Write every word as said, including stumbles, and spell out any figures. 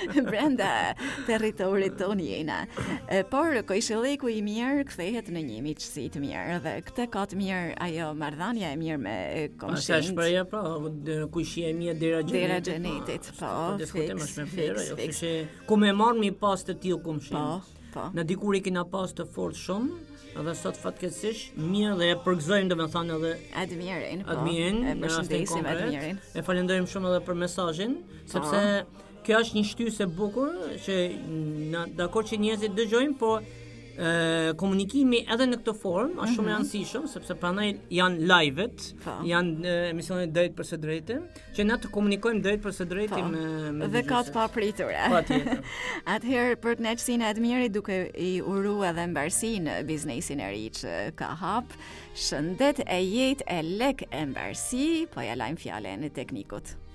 brenda territorit tonë jena. E, por Kojshilliku i mirë kthehet në një miqësi të mirë dhe këtë ka të mirë ajo marrëdhënia e mirë me komshin. Është shpreha pra, kujshia e mia dera xhenetit. Dera xhenetit, po. Diskutojmë më herë, jo, kështu që ku më marr mi pas të tillë komshin. Po, po. Në dikur i kena pas të fortë shumë, edhe sot fatkeqësisht mirë dhe e përgëzojmë domethënë edhe Admirin, po. Admirin, e përshëndesim Admirin. E falenderojmë shumë edhe për mesazhin, sepse kjo është një shtysë e bukur që na dakord që njerëzit dëgjojnë, po e, komunikimi edhe në këtë formë është shumë e rëndësishëm, sepse prandaj janë live-et, janë emisionet drejt për së drejtë, që na të komunikojmë drejt për së drejtë me me dhe ka të papritura. Patjetër. Atëherë për kënaqësinë e Admirit duke i uru edhe mbarsi në biznesin e ri që ka hap, shëndet e jetë e lek e mbarsi, po ja lajm fjalën e teknikut.